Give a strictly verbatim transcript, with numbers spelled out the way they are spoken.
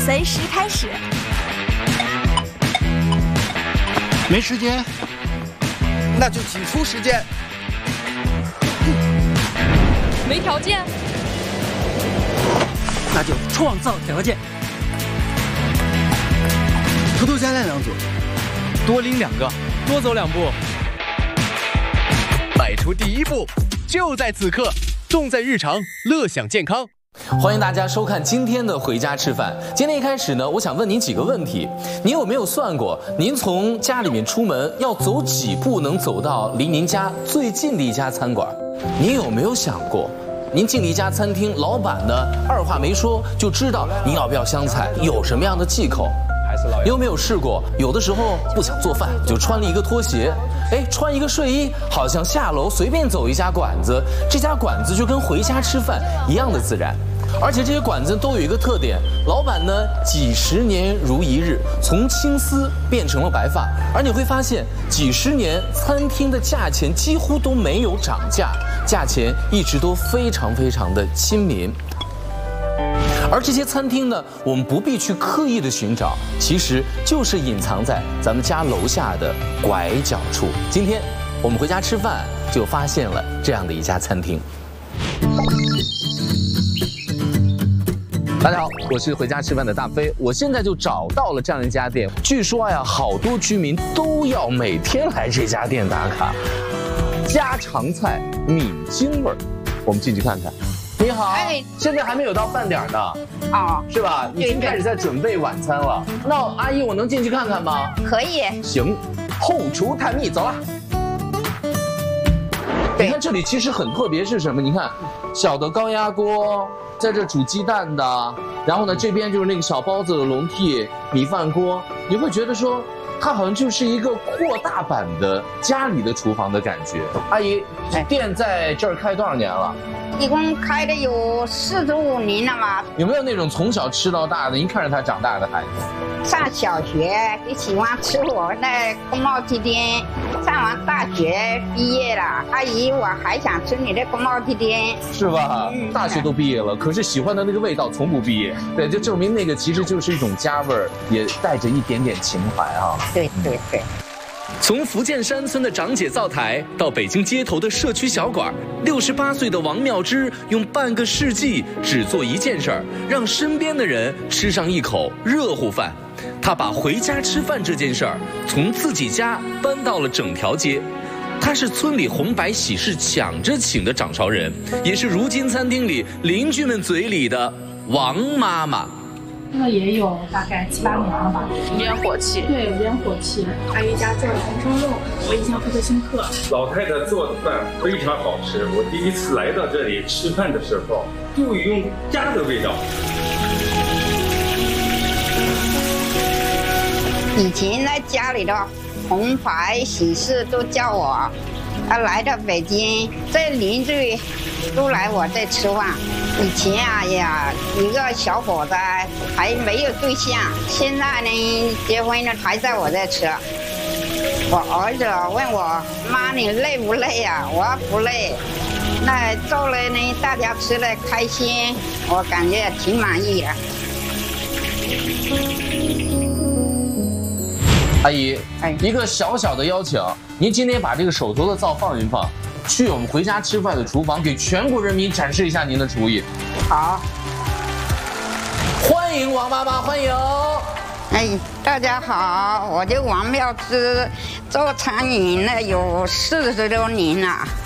随时开始。 没时间， 那就挤出时间。 没条件， 那就创造条件。 偷偷加练两组， 多拎两个，多走两步。 迈出第一步，就在此刻，重在日常，乐享健康。 欢迎大家收看今天的《回家吃饭》。今天一开始呢，我想问您几个问题：您有没有算过，您从家里面出门要走几步能走到离您家最近的一家餐馆？您有没有想过，您进了一家餐厅，老板呢二话没说就知道您要不要香菜，有什么样的忌口？你有没有试过，有的时候不想做饭，就穿了一个拖鞋，哎，穿一个睡衣，好像下楼随便走一家馆子，这家馆子就跟回家吃饭一样的自然。而且这些馆子都有一个特点，老板呢几十年如一日，从青丝变成了白发。而你会发现，几十年餐厅的价钱几乎都没有涨价，价钱一直都非常非常的亲民。而这些餐厅呢，我们不必去刻意的寻找，其实就是隐藏在咱们家楼下的拐角处。今天我们回家吃饭，就发现了这样的一家餐厅。大家好，我是回家吃饭的大飞，我现在就找到了这样一家店。据说呀，好多居民都要每天来这家店打卡。家常菜闽津味儿，我们进去看看。你好，哎，现在还没有到饭点呢， 哦， 是吧？已经开始在准备晚餐了。那阿姨，我能进去看看吗？ 可以。 行，后厨探秘，走了。你看这里其实很特别，是什么？你看，小的高压锅，在这煮鸡蛋的，然后呢，这边就是那个小包子的笼屉、米饭锅，你会觉得说，它好像就是一个扩大版的家里的厨房的感觉。阿姨，店在这儿开多少年了？ 一共开的有四十五年了吧。 有没有那种从小吃到大的，一看着他长大的孩子？ 上小学就喜欢吃我的宫保鸡丁，上完大学毕业了，阿姨我还想吃你的宫保鸡丁， 是吧？嗯、大学都毕业了，可是喜欢的那个味道从不毕业。对，就证明那个其实就是一种家味儿，也带着一点点情怀啊。 对对对。 从福建山村的长姐灶台到北京街头的社区小馆，六十八岁的王妙芝用半个世纪只做一件事儿，让身边的人吃上一口热乎饭。她把回家吃饭这件事儿从自己家搬到了整条街。她是村里红白喜事抢着请的掌勺人，也是如今餐厅里邻居们嘴里的王妈妈。 这个也有大概七八年了吧， 有点火气。 对，有点火气。阿姨家做的红烧肉，我印象特别深刻。 老太太做的饭非常好吃，我第一次来到这里吃饭的时候，就用家的味道。 以前在家里的红白喜事都叫我，啊，来到北京，这邻居都来我这吃饭。以前啊呀，一个小伙子还没有对象，现在呢结婚了还在我这吃。我儿子问我妈你累不累呀？我说不累。那做了呢，大家吃的开心，我感觉挺满意的。 阿姨，哎，一个小小的邀请，您今天把这个手头的灶放一放。去我们回家吃饭的厨房，给全国人民展示一下您的厨艺。 好， 欢迎王妈妈，欢迎。 哎，大家好，我叫王妙芝，做餐饮呢有四十多年了。